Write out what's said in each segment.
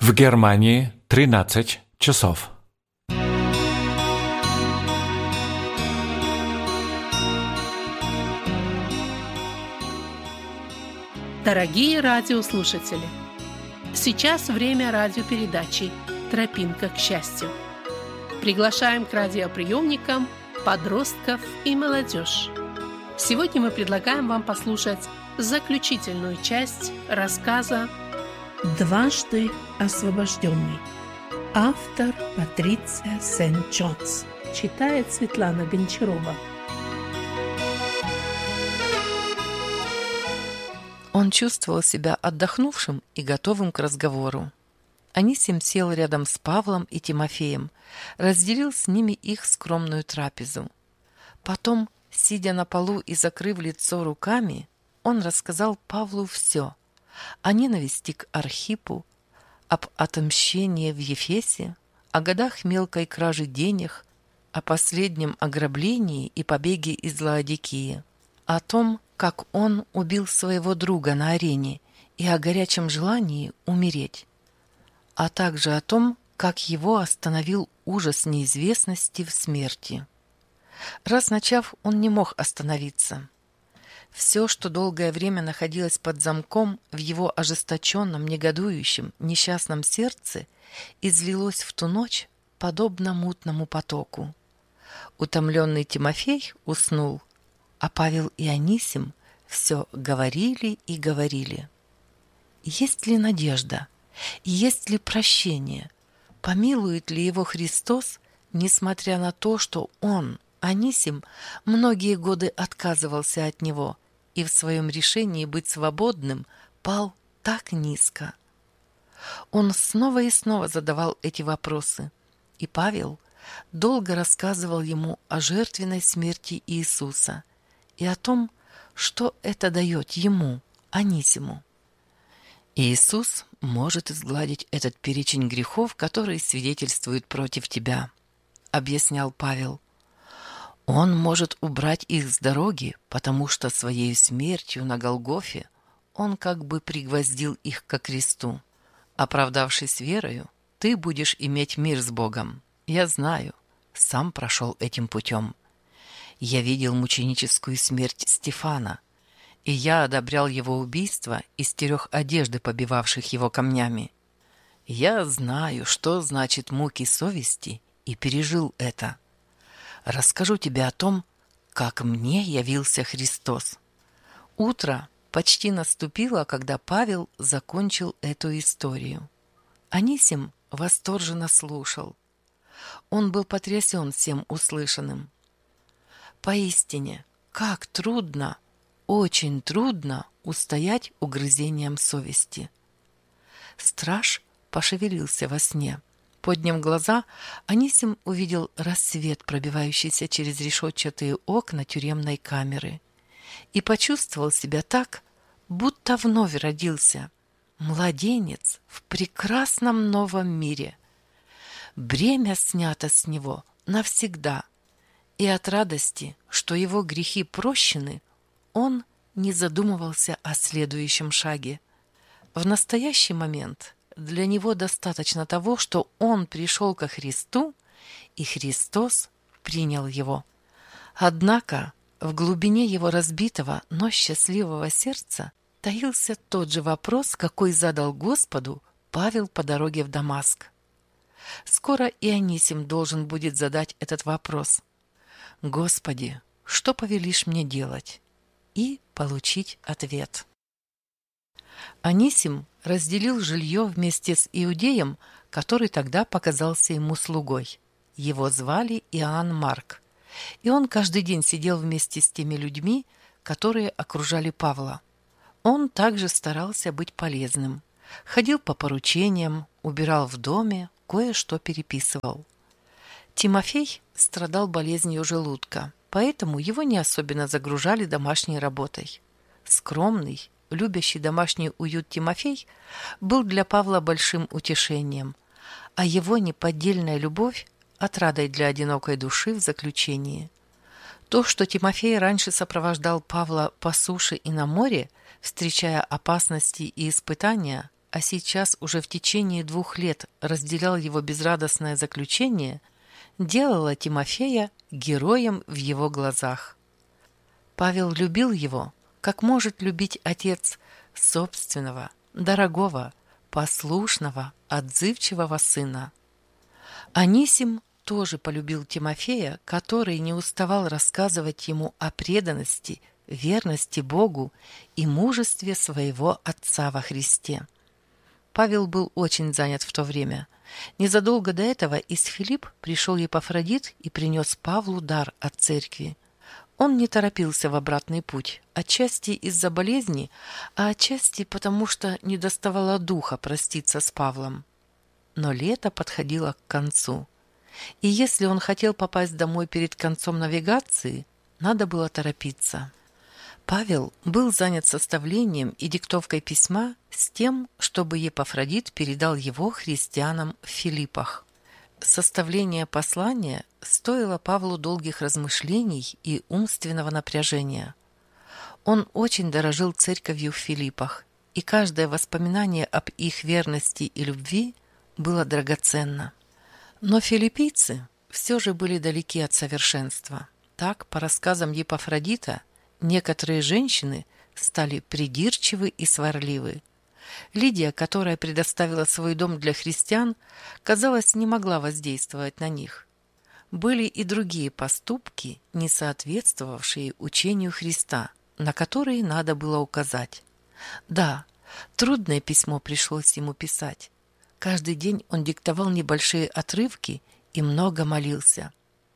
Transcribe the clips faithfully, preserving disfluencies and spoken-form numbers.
В Германии тринадцать часов. Дорогие радиослушатели! Сейчас время радиопередачи «Тропинка к счастью». Приглашаем к радиоприемникам подростков и молодежь. Сегодня мы предлагаем вам послушать заключительную часть рассказа «Дважды освобожденный». Автор Патриция Сент-Джонс. Читает Светлана Гончарова. Он чувствовал себя отдохнувшим и готовым к разговору. Анисим сел рядом с Павлом и Тимофеем, разделил с ними их скромную трапезу. Потом, сидя на полу и закрыв лицо руками, он рассказал Павлу все о ненависти к Архиппу, об отмщении в Ефесе, о годах мелкой кражи денег, о последнем ограблении и побеге из Лаодикии, о том, как он убил своего друга на арене и о горячем желании умереть, а также о том, как его остановил ужас неизвестности в смерти. Раз начав, он не мог остановиться. Все, что долгое время находилось под замком в его ожесточенном, негодующем, несчастном сердце, излилось в ту ночь, подобно мутному потоку. Утомленный Тимофей уснул, а Павел и Анисим все говорили и говорили. Есть ли надежда? Есть ли прощение? Помилует ли его Христос, несмотря на то, что он, Анисим, многие годы отказывался от него и в своем решении быть свободным пал так низко? Он снова и снова задавал эти вопросы, и Павел долго рассказывал ему о жертвенной смерти Иисуса и о том, что это дает ему, Анисиму. Иисус может изгладить этот перечень грехов, которые свидетельствуют против тебя, объяснял Павел. Он может убрать их с дороги, потому что своей смертью на Голгофе он как бы пригвоздил их ко кресту. Оправдавшись верою, ты будешь иметь мир с Богом. Я знаю, сам прошел этим путем. Я видел мученическую смерть Стефана, и я одобрял его убийство и стерег одежды, побивавших его камнями. Я знаю, что значит муки совести, и пережил это. Расскажу тебе о том, как мне явился Христос. Утро почти наступило, когда Павел закончил эту историю. Анисим восторженно слушал. Он был потрясен всем услышанным. Поистине, как трудно, очень трудно устоять угрызениям совести. Страж пошевелился во сне. Подняв глаза, Анисим увидел рассвет, пробивающийся через решетчатые окна тюремной камеры, и почувствовал себя так, будто вновь родился, младенец в прекрасном новом мире. Бремя снято с него навсегда, и от радости, что его грехи прощены, он не задумывался о следующем шаге. В настоящий момент для него достаточно того, что он пришел ко Христу, и Христос принял его. Однако в глубине его разбитого, но счастливого сердца таился тот же вопрос, какой задал Господу Павел по дороге в Дамаск. Скоро и Анисим должен будет задать этот вопрос. «Господи, что повелишь мне делать?» и получить ответ. Анисим разделил жилье вместе с иудеем, который тогда показался ему слугой. Его звали Иоанн Марк, и он каждый день сидел вместе с теми людьми, которые окружали Павла. Он также старался быть полезным, ходил по поручениям, убирал в доме, кое-что переписывал. Тимофей страдал болезнью желудка, поэтому его не особенно загружали домашней работой. Скромный, любящий домашний уют Тимофей был для Павла большим утешением, а его неподдельная любовь – отрадой для одинокой души в заключении. То, что Тимофей раньше сопровождал Павла по суше и на море, встречая опасности и испытания, а сейчас уже в течение двух лет разделял его безрадостное заключение, делало Тимофея героем в его глазах. Павел любил его, как может любить отец собственного, дорогого, послушного, отзывчивого сына. Анисим тоже полюбил Тимофея, который не уставал рассказывать ему о преданности, верности Богу и мужестве своего отца во Христе. Павел был очень занят в то время. Незадолго до этого из Филипп пришел Епафродит и принес Павлу дар от церкви. Он не торопился в обратный путь, отчасти из-за болезни, а отчасти потому, что недоставало духа проститься с Павлом. Но лето подходило к концу, и если он хотел попасть домой перед концом навигации, надо было торопиться. Павел был занят составлением и диктовкой письма с тем, чтобы Епафродит передал его христианам в Филиппах. Составление послания стоило Павлу долгих размышлений и умственного напряжения. Он очень дорожил церковью в Филиппах, и каждое воспоминание об их верности и любви было драгоценно. Но филиппийцы все же были далеки от совершенства. Так, по рассказам Епафродита, некоторые женщины стали придирчивы и сварливы. Лидия, которая предоставила свой дом для христиан, казалось, не могла воздействовать на них. Были и другие поступки, не соответствовавшие учению Христа, на которые надо было указать. Да, трудное письмо пришлось ему писать. Каждый день он диктовал небольшие отрывки и много молился.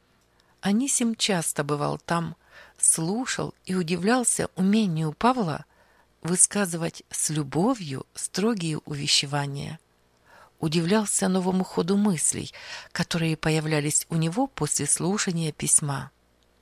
Анисим часто бывал там, слушал и удивлялся умению Павла высказывать с любовью строгие увещевания. Удивлялся новому ходу мыслей, которые появлялись у него после слушания письма.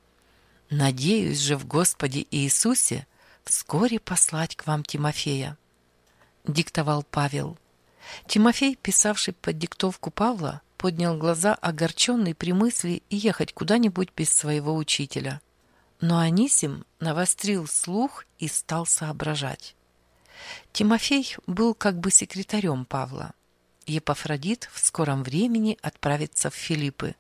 «Надеюсь же в Господе Иисусе вскоре послать к вам Тимофея», — диктовал Павел. Тимофей, писавший под диктовку Павла, поднял глаза, огорченный при мысли ехать куда-нибудь без своего учителя. Но Анисим навострил слух и стал соображать. Тимофей был как бы секретарем Павла. Епафродит в скором времени отправится в Филиппы.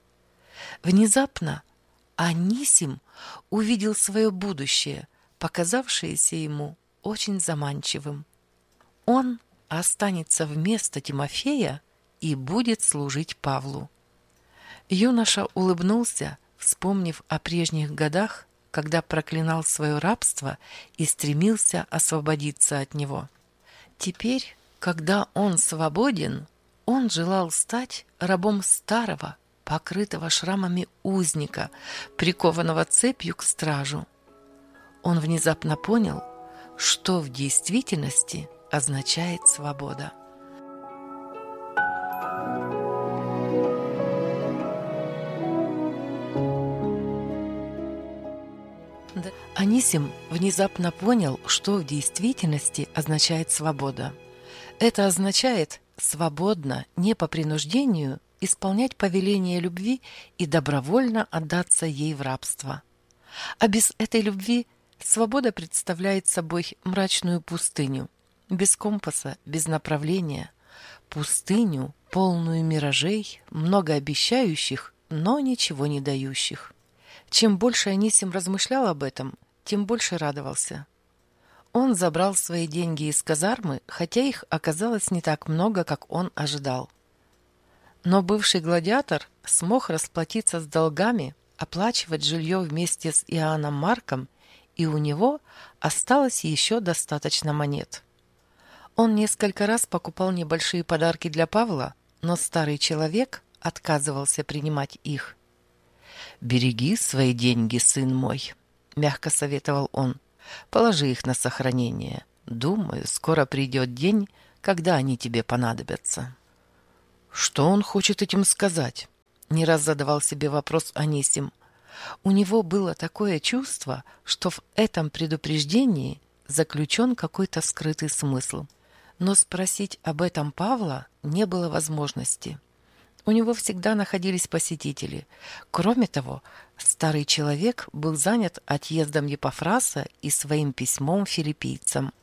Внезапно Анисим увидел свое будущее, показавшееся ему очень заманчивым. Он останется вместо Тимофея и будет служить Павлу. Юноша улыбнулся, вспомнив о прежних годах, когда проклинал свое рабство и стремился освободиться от него. Теперь, когда он свободен, он желал стать рабом старого, покрытого шрамами узника, прикованного цепью к стражу. Он внезапно понял, что в действительности означает свобода. Анисим внезапно понял, что в действительности означает свобода. Это означает свободно, не по принуждению, исполнять повеление любви и добровольно отдаться ей в рабство. А без этой любви свобода представляет собой мрачную пустыню, без компаса, без направления, пустыню, полную миражей, многообещающих, но ничего не дающих. Чем больше Анисим размышлял об этом, тем больше радовался. Он забрал свои деньги из казармы, хотя их оказалось не так много, как он ожидал. Но бывший гладиатор смог расплатиться с долгами, оплачивать жилье вместе с Иоанном Марком, и у него осталось еще достаточно монет. Он несколько раз покупал небольшие подарки для Павла, но старый человек отказывался принимать их. «Береги свои деньги, сын мой», — мягко советовал он. «Положи их на сохранение. Думаю, скоро придет день, когда они тебе понадобятся». Что он хочет этим сказать? Не раз задавал себе вопрос Анисим. У него было такое чувство, что в этом предупреждении заключен какой-то скрытый смысл. Но спросить об этом Павла не было возможности. У него всегда находились посетители. Кроме того, старый человек был занят отъездом Епафраса и своим письмом филиппийцам.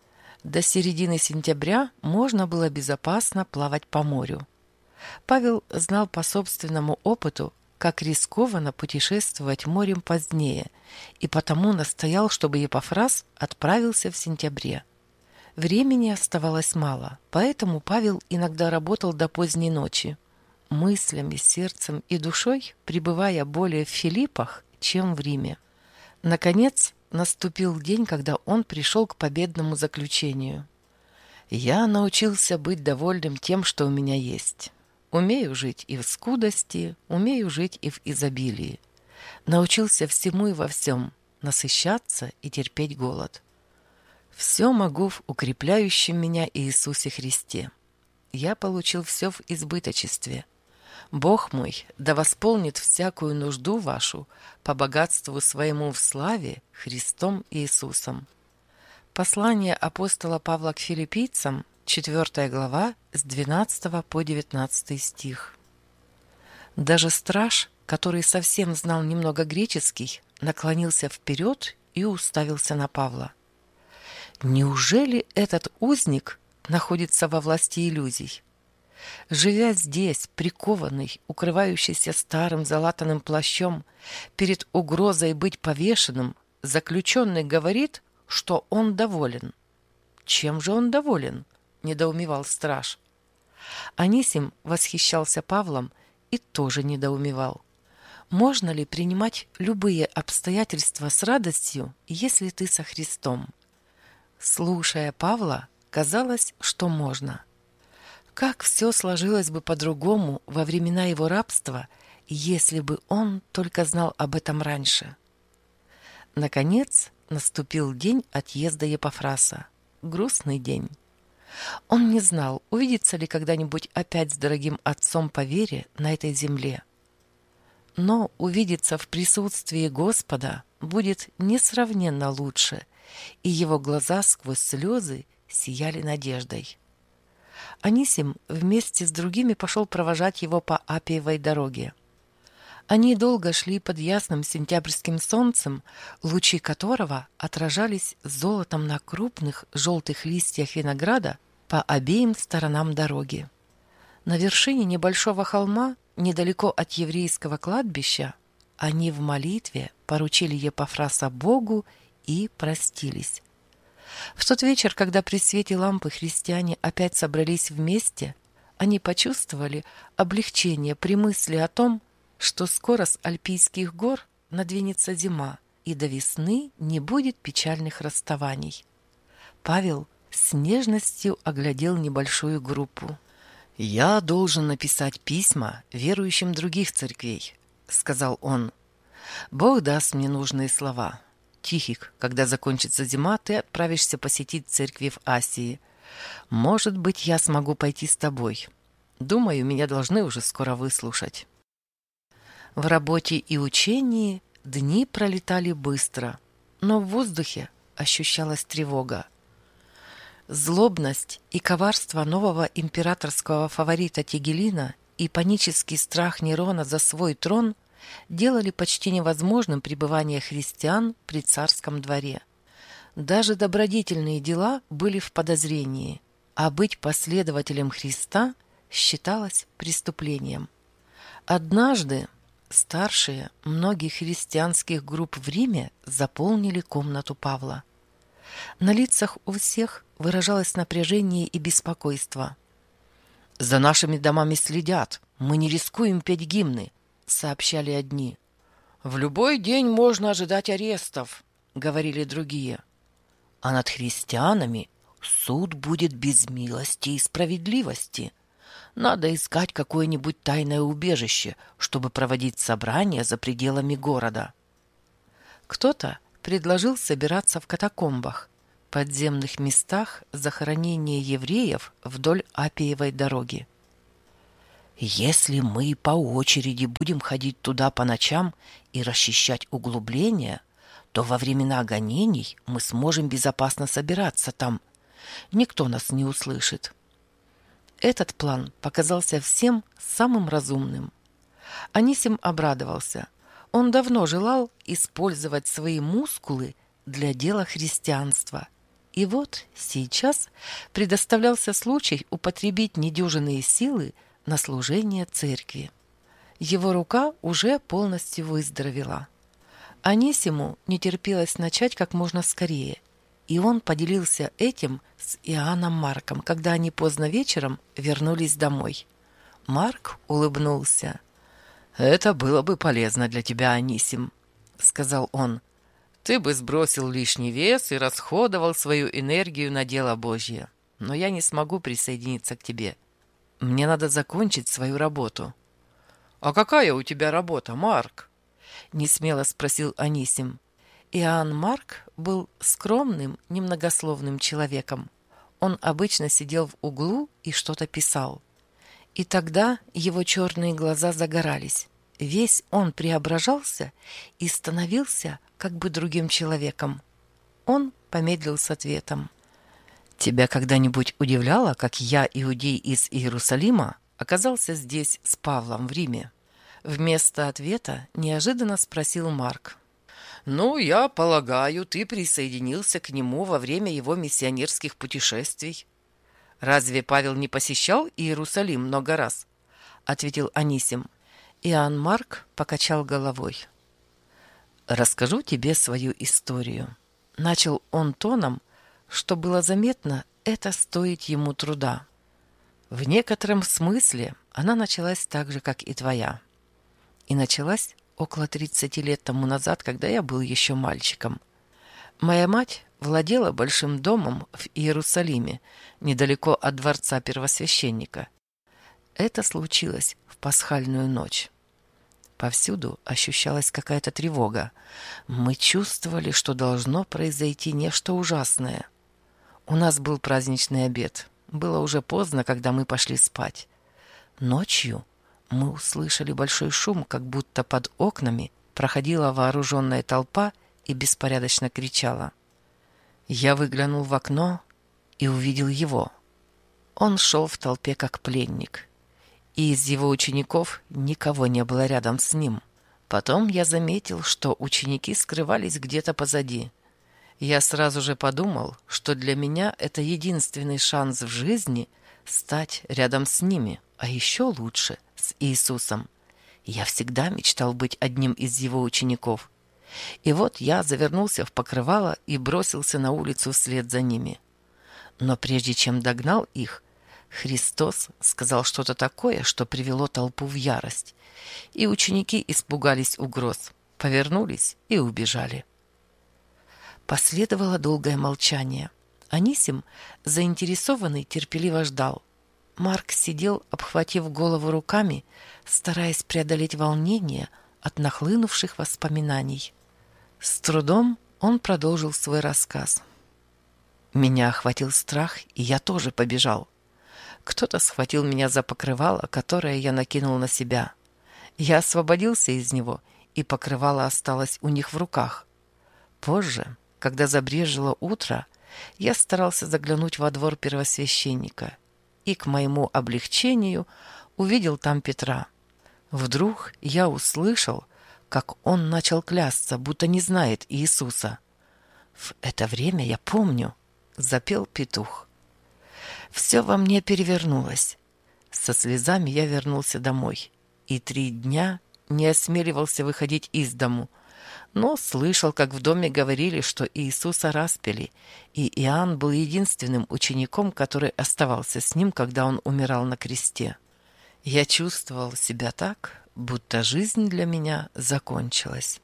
До середины сентября можно было безопасно плавать по морю. Павел знал по собственному опыту, как рискованно путешествовать морем позднее, и потому настоял, чтобы Епофраз отправился в сентябре. Времени оставалось мало, поэтому Павел иногда работал до поздней ночи, мыслями, сердцем и душой пребывая более в Филиппах, чем в Риме. Наконец, наступил день, когда он пришел к победному заключению. «Я научился быть довольным тем, что у меня есть. Умею жить и в скудости, умею жить и в изобилии. Научился всему и во всем, насыщаться и терпеть голод. Все могу в укрепляющем меня Иисусе Христе. Я получил все в избыточестве. Бог мой да восполнит всякую нужду вашу по богатству своему в славе Христом Иисусом». Послание апостола Павла к филиппийцам, четвёртая глава, с двенадцатого по девятнадцатый стих. Даже страж, который совсем знал немного греческий, наклонился вперед и уставился на Павла. Неужели этот узник находится во власти иллюзий? Живя здесь, прикованный, укрывающийся старым залатанным плащом, перед угрозой быть повешенным, заключенный говорит, что он доволен. Чем же он доволен? Недоумевал страж. Анисим восхищался Павлом и тоже недоумевал. Можно ли принимать любые обстоятельства с радостью, если ты со Христом? Слушая Павла, казалось, что можно. Как все сложилось бы по-другому во времена его рабства, если бы он только знал об этом раньше? Наконец, наступил день отъезда Епофраса. Грустный день. Он не знал, увидится ли когда-нибудь опять с дорогим отцом по вере на этой земле. Но увидеться в присутствии Господа будет несравненно лучше, и его глаза сквозь слезы сияли надеждой. Анисим вместе с другими пошел провожать его по Аппиевой дороге. Они долго шли под ясным сентябрьским солнцем, лучи которого отражались золотом на крупных желтых листьях винограда по обеим сторонам дороги. На вершине небольшого холма, недалеко от еврейского кладбища, они в молитве поручили Епофраса Богу и простились. В тот вечер, когда при свете лампы христиане опять собрались вместе, они почувствовали облегчение при мысли о том, что скоро с Альпийских гор надвинется зима, и до весны не будет печальных расставаний. Павел с нежностью оглядел небольшую группу. «Я должен написать письма верующим других церквей», — сказал он. «Бог даст мне нужные слова. Тихик, когда закончится зима, ты отправишься посетить церкви в Асии. Может быть, я смогу пойти с тобой. Думаю, меня должны уже скоро выслушать». В работе и учении дни пролетали быстро, но в воздухе ощущалась тревога. Злобность и коварство нового императорского фаворита Тигелина и панический страх Нерона за свой трон делали почти невозможным пребывание христиан при царском дворе. Даже добродетельные дела были в подозрении, а быть последователем Христа считалось преступлением. Однажды старшие многих христианских групп в Риме заполнили комнату Павла. На лицах у всех выражалось напряжение и беспокойство. «За нашими домами следят, мы не рискуем петь гимны», — сообщали одни. «В любой день можно ожидать арестов», — говорили другие. «А над христианами суд будет без милости и справедливости. Надо искать какое-нибудь тайное убежище, чтобы проводить собрания за пределами города». Кто-то предложил собираться в катакомбах, подземных местах захоронения евреев вдоль Аппиевой дороги. «Если мы по очереди будем ходить туда по ночам и расчищать углубления, то во времена гонений мы сможем безопасно собираться там. Никто нас не услышит». Этот план показался всем самым разумным. Анисим обрадовался. Он давно желал использовать свои мускулы для дела христианства И вот сейчас предоставлялся случай употребить недюжинные силы на служение церкви. Его рука уже полностью выздоровела. Анисиму не терпелось начать как можно скорее, и он поделился этим с Иоанном Марком, когда они поздно вечером вернулись домой. Марк улыбнулся. «Это было бы полезно для тебя, Анисим», — сказал он. «Ты бы сбросил лишний вес и расходовал свою энергию на дело Божье. Но я не смогу присоединиться к тебе. Мне надо закончить свою работу». «А какая у тебя работа, Марк?» — несмело спросил Анисим. Иоанн Марк был скромным, немногословным человеком. Он обычно сидел в углу и что-то писал. И тогда его черные глаза загорались. Весь он преображался и становился как бы другим человеком. Он помедлил с ответом. «Тебя когда-нибудь удивляло, как я, иудей из Иерусалима, оказался здесь с Павлом в Риме?» Вместо ответа неожиданно спросил Марк. «Ну, я полагаю, ты присоединился к нему во время его миссионерских путешествий». «Разве Павел не посещал Иерусалим много раз?» — ответил Анисим. Иоанн Марк покачал головой. «Расскажу тебе свою историю». Начал он тоном, что было заметно, это стоит ему труда. В некотором смысле она началась так же, как и твоя. И началась около тридцати лет тому назад, когда я был еще мальчиком. Моя мать владела большим домом в Иерусалиме, недалеко от дворца первосвященника. Это случилось в пасхальную ночь. Повсюду ощущалась какая-то тревога. Мы чувствовали, что должно произойти нечто ужасное. У нас был праздничный обед. Было уже поздно, когда мы пошли спать. Ночью мы услышали большой шум, как будто под окнами проходила вооруженная толпа и беспорядочно кричала. Я выглянул в окно и увидел его. Он шел в толпе как пленник, и из его учеников никого не было рядом с ним. Потом я заметил, что ученики скрывались где-то позади. Я сразу же подумал, что для меня это единственный шанс в жизни стать рядом с ними, а еще лучше с Иисусом. Я всегда мечтал быть одним из его учеников. И вот я завернулся в покрывало и бросился на улицу вслед за ними. Но прежде чем догнал их, Христос сказал что-то такое, что привело толпу в ярость, и ученики испугались угроз, повернулись и убежали. Последовало долгое молчание. Анисим, заинтересованный, терпеливо ждал. Марк сидел, обхватив голову руками, стараясь преодолеть волнение от нахлынувших воспоминаний. С трудом он продолжил свой рассказ. Меня охватил страх, и я тоже побежал. Кто-то схватил меня за покрывало, которое я накинул на себя. Я освободился из него, и покрывало осталось у них в руках. Позже, когда забрежило утро, я старался заглянуть во двор первосвященника и, к моему облегчению, увидел там Петра. Вдруг я услышал, как он начал клясться, будто не знает Иисуса. В это время я помню, запел петух. Все во мне перевернулось. Со слезами я вернулся домой и три дня не осмеливался выходить из дому, но слышал, как в доме говорили, что Иисуса распяли, и Иоанн был единственным учеником, который оставался с ним, когда он умирал на кресте. Я чувствовал себя так, будто жизнь для меня закончилась.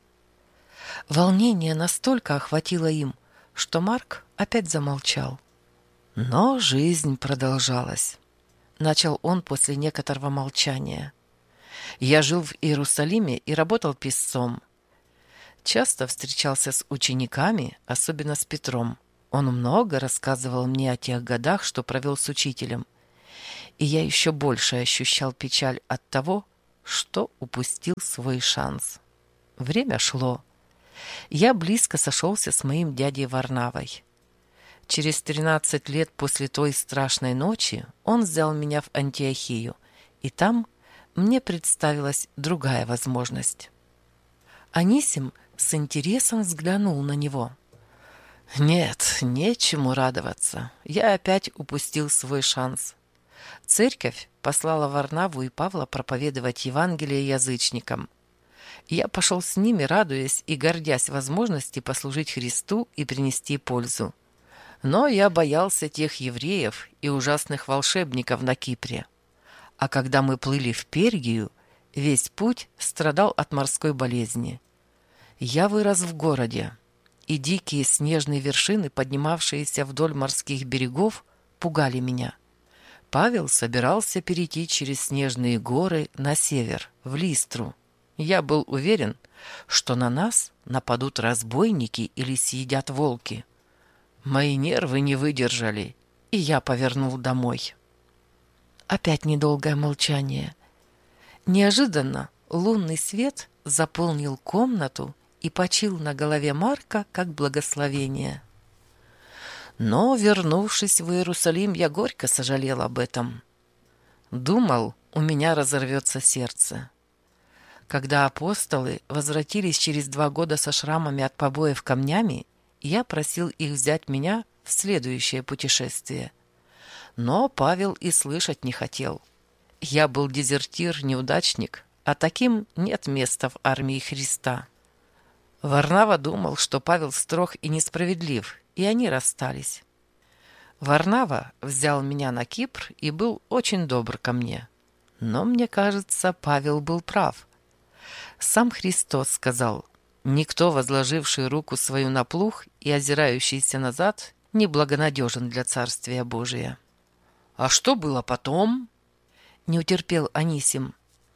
Волнение настолько охватило им, что Марк опять замолчал. Но жизнь продолжалась. Начал он после некоторого молчания. Я жил в Иерусалиме и работал писцом. Часто встречался с учениками, особенно с Петром. Он много рассказывал мне о тех годах, что провел с учителем. И я еще больше ощущал печаль от того, что упустил свой шанс. Время шло. Я близко сошелся с моим дядей Варнавой. Через тринадцать лет после той страшной ночи он взял меня в Антиохию, и там мне представилась другая возможность. Анисим с интересом взглянул на него. Нет, нечему радоваться. Я опять упустил свой шанс. Церковь послала Варнаву и Павла проповедовать Евангелие язычникам. Я пошел с ними, радуясь и гордясь возможности послужить Христу и принести пользу. Но я боялся тех евреев и ужасных волшебников на Кипре. А когда мы плыли в Пергию, весь путь страдал от морской болезни. Я вырос в городе, и дикие снежные вершины, поднимавшиеся вдоль морских берегов, пугали меня. Павел собирался перейти через снежные горы на север, в Листру. Я был уверен, что на нас нападут разбойники или съедят волки. Мои нервы не выдержали, и я повернул домой. Опять недолгое молчание. Неожиданно лунный свет заполнил комнату и почил на голове Марка как благословение. Но, вернувшись в Иерусалим, я горько сожалел об этом. Думал, у меня разорвется сердце. Когда апостолы возвратились через два года со шрамами от побоев камнями, я просил их взять меня в следующее путешествие. Но Павел и слышать не хотел. Я был дезертир-неудачник, а таким нет места в армии Христа. Варнава думал, что Павел строг и несправедлив, и они расстались. Варнава взял меня на Кипр и был очень добр ко мне. Но мне кажется, Павел был прав. Сам Христос сказал: «Никто, возложивший руку свою на плуг и озирающийся назад, неблагонадежен для Царствия Божия». «А что было потом?» — не утерпел Анисим.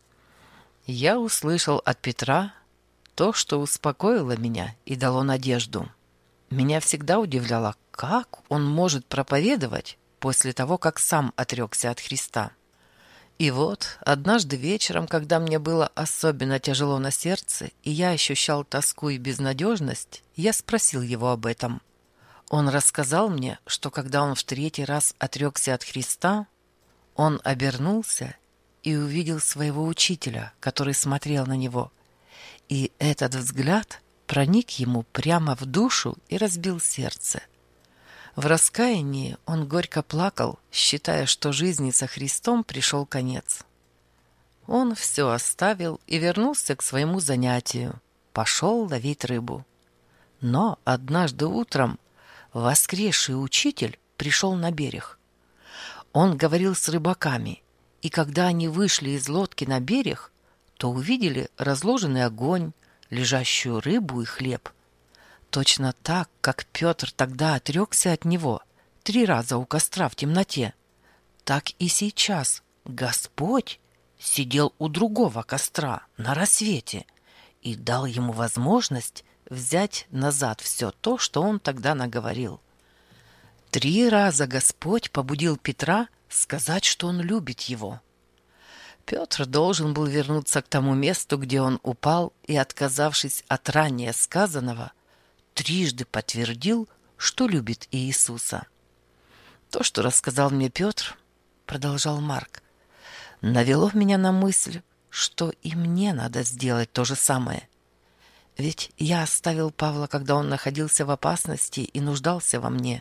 Я услышал от Петра то, что успокоило меня и дало надежду. Меня всегда удивляло, как он может проповедовать после того, как сам отрекся от Христа. И вот, однажды вечером, когда мне было особенно тяжело на сердце, и я ощущал тоску и безнадежность, я спросил его об этом. Он рассказал мне, что когда он в третий раз отрекся от Христа, он обернулся и увидел своего учителя, который смотрел на него. И этот взгляд проник ему прямо в душу и разбил сердце. В раскаянии он горько плакал, считая, что жизни со Христом пришел конец. Он все оставил и вернулся к своему занятию, пошел ловить рыбу. Но однажды утром воскресший учитель пришел на берег. Он говорил с рыбаками, и когда они вышли из лодки на берег, то увидели разложенный огонь, лежащую рыбу и хлеб. Точно так, как Петр тогда отрекся от него три раза у костра в темноте, так и сейчас Господь сидел у другого костра на рассвете и дал ему возможность взять назад все то, что он тогда наговорил. Три раза Господь побудил Петра сказать, что он любит его. Петр должен был вернуться к тому месту, где он упал, и, отказавшись от ранее сказанного, трижды подтвердил, что любит Иисуса. То, что рассказал мне Петр, продолжал Марк, навело меня на мысль, что и мне надо сделать то же самое. Ведь я оставил Павла, когда он находился в опасности и нуждался во мне.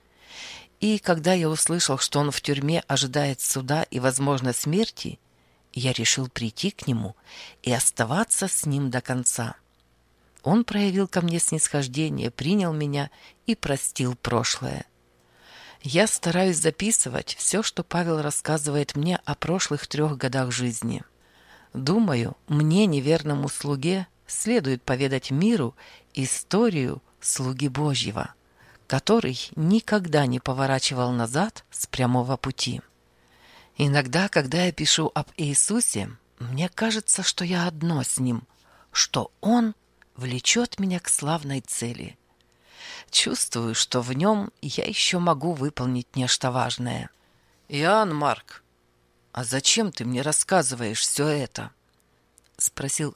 И когда я услышал, что он в тюрьме ожидает суда и, возможно, смерти, я решил прийти к нему и оставаться с ним до конца. Он проявил ко мне снисхождение, принял меня и простил прошлое. Я стараюсь записывать все, что Павел рассказывает мне о прошлых трех годах жизни. Думаю, мне, неверному слуге, следует поведать миру историю слуги Божьего, который никогда не поворачивал назад с прямого пути. Иногда, когда я пишу об Иисусе, мне кажется, что я одно с Ним, что Он влечет меня к славной цели. Чувствую, что в Нем я еще могу выполнить нечто важное. «Иоанн Марк, а зачем ты мне рассказываешь все это?» — спросил